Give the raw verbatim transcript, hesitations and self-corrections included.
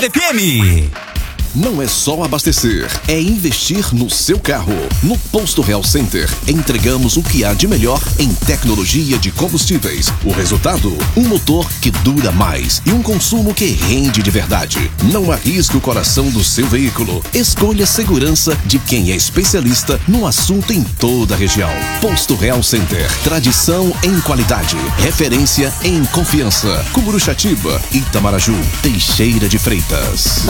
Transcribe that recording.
F M. Não é só abastecer, é investir no seu carro. No Posto Real Center, entregamos o que há de melhor em tecnologia de combustíveis. O resultado? Um motor que dura mais e um consumo que rende de verdade. Não arrisque o coração do seu veículo. Escolha a segurança de quem é especialista no assunto em toda a região. Posto Real Center, tradição em qualidade, referência em confiança. Cumuruxatiba, Itamaraju, Teixeira de Freitas.